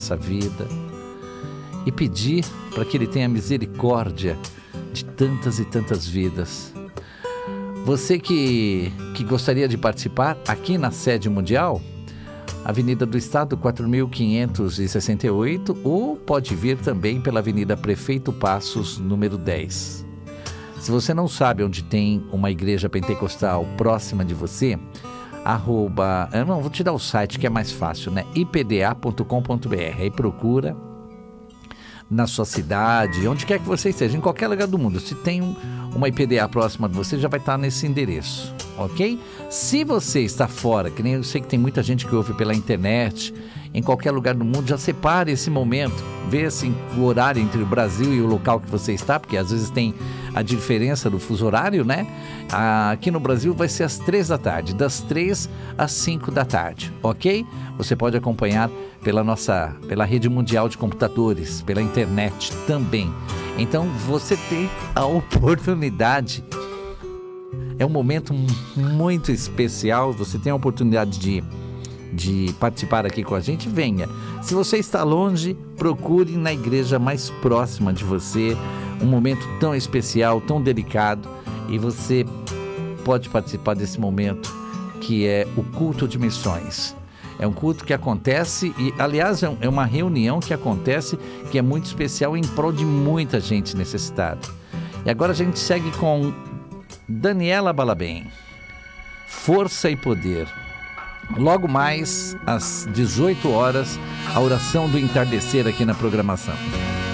nossa vida e pedir para que Ele tenha misericórdia de tantas e tantas vidas. Você que gostaria de participar aqui na sede mundial, Avenida do Estado 4568, ou pode vir também pela Avenida Prefeito Passos, número 10. Se você não sabe onde tem uma igreja pentecostal próxima de você, vou te dar o site que é mais fácil, né? ipda.com.br. Aí procura na sua cidade, onde quer que você esteja, em qualquer lugar do mundo. Se tem uma IPDA próxima de você, já vai estar nesse endereço, ok? Se você está fora, que nem eu sei que tem muita gente que ouve pela internet, em qualquer lugar do mundo, já separe esse momento, vê assim, o horário entre o Brasil e o local que você está, porque às vezes tem a diferença do fuso horário, né? Aqui no Brasil vai ser às 3 da tarde, das 3 às 5 da tarde, ok? Você pode acompanhar pela rede mundial de computadores, pela internet também. Então você tem a oportunidade, é um momento muito especial, você tem a oportunidade de participar aqui com a gente, venha. Se você está longe, procure na igreja mais próxima de você, um momento tão especial, tão delicado, e você pode participar desse momento que é o culto de missões. É um culto que acontece e, aliás, é uma reunião que acontece que é muito especial em prol de muita gente necessitada. E agora a gente segue com Daniela Balabem, Força e Poder. Logo mais, às 18 horas, a oração do entardecer aqui na programação.